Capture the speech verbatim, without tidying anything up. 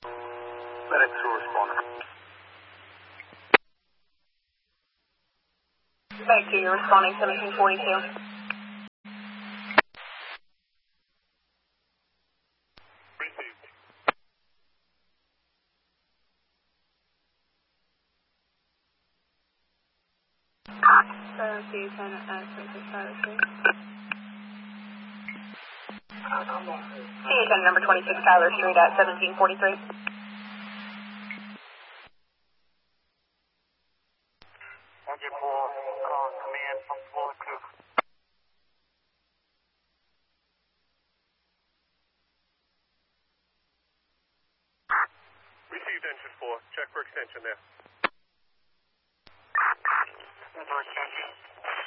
Medic two responder. Medic two, you're responding seventeen forty-two. Received. seven C ten at twenty-six Tyler Street. C ten number twenty-six Tyler Street at seventeen forty-three. Engine four, calling command from floor two. Received engine four. Check for extension there. Extension.